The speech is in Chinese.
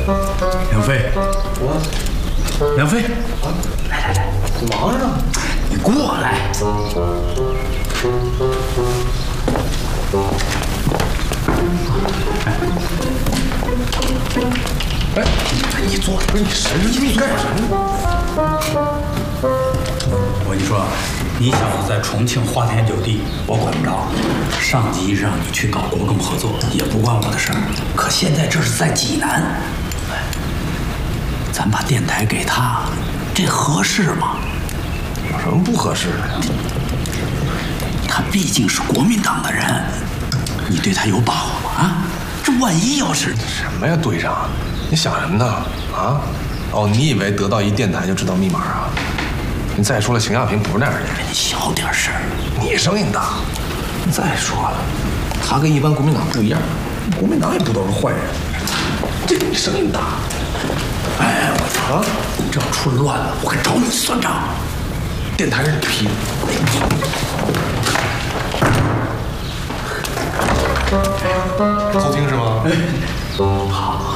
梁飞，梁飞，来， 忙着呢， 你过来。哎，你坐，不是你神经病干什么？我跟你说，你小子在重庆花天酒地，我管不着。上级让你去搞国共合作，也不关我的事儿。可现在这是在济南，咱把电台给他，这合适吗？ 有什么不合适的呀？ 他毕竟是国民党的人，你对他有把握吗？啊，这万一要是…… 什么呀，队长？你想什么呢？啊？哦，你以为得到一电台就知道密码啊？你再说了，邢亚平不是那样的人。 你小点声， 你声音大。再说了，他跟一般国民党不一样，国民党也不都是坏人。这你声音大。 哎，我操！你这要出乱了，我可找你算账。 电台是你批的。偷听是吗？ 好。